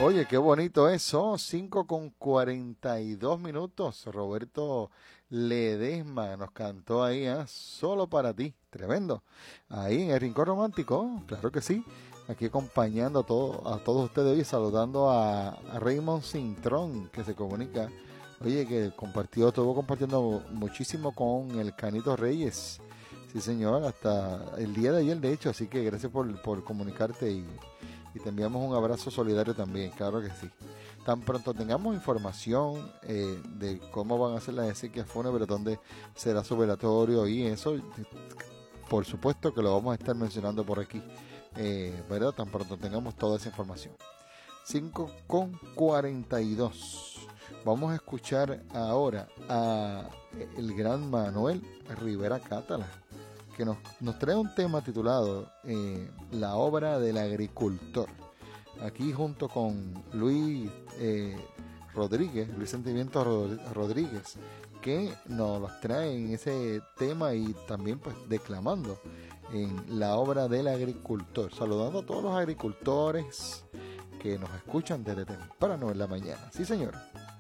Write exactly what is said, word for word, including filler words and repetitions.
Oye, qué bonito eso, cinco con cuarenta y dos minutos. Roberto Ledesma nos cantó ahí, ¿ah? Solo para ti, tremendo. Ahí en el Rincón Romántico, claro que sí. Aquí acompañando a, todo, a todos ustedes hoy, saludando a, a Raymond Cintrón, que se comunica. Oye, que compartió, estuvo compartiendo muchísimo con el Canito Reyes. Sí, señor, hasta el día de ayer, de hecho, así que gracias por, por comunicarte y y te enviamos un abrazo solidario también, claro que sí. Tan pronto tengamos información eh, de cómo van a ser las exequias fúnebres, dónde será su velatorio y eso, por supuesto que lo vamos a estar mencionando por aquí, eh, ¿verdad? Tan pronto tengamos toda esa información. cinco con cuarenta y dos. Vamos a escuchar ahora a el gran Manuel Rivera Cátala, que nos, nos trae un tema titulado eh, La obra del agricultor. Aquí junto con Luis eh, Rodríguez, Luis Sentimiento Rodríguez, que nos los trae en ese tema y también pues declamando en La obra del agricultor. Saludando a todos los agricultores que nos escuchan desde temprano en la mañana. Sí, señor.